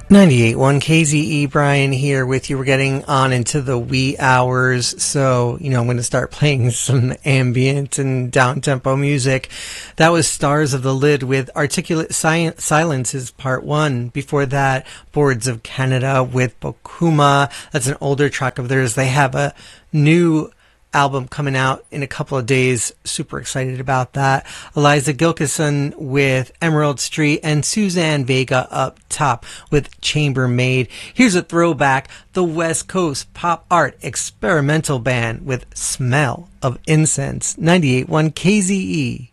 98.1 KZE, Brian here with you. We're getting on into the wee hours, so, I'm going to start playing some ambient and down-tempo music. That was Stars of the Lid with Articulate Silences Part 1. Before that, Boards of Canada with Bokuma. That's an older track of theirs. They have a new album coming out in a couple of days. Super excited about that. Eliza Gilkison with Emerald Street and Suzanne Vega up top with Chambermaid. Here's a throwback, the West Coast Pop Art Experimental Band with Smell of Incense. 98.1 KZE.